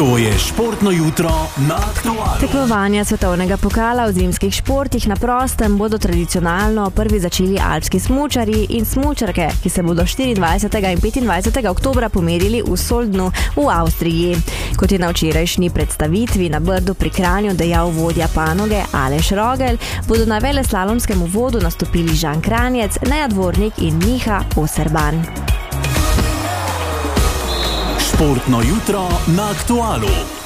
To je športno jutro na Aktualu. Tekmovanja svetovnega pokala v zimskih športih na prostem bodo tradicionalno prvi začeli alpski smučarji in smučarke, ki se bodo 24. in 25. oktobra pomerili v Soldnu v Avstriji. Kot je na včerajšnji predstavitvi na Brdu pri Kranju dejal vodja panoge Aleš Rogel, bodo na veleslalomskem uvodu nastopili Žan Kranjec, Neja Dvornik in Miha Oserban. Športno jutro na Aktualu.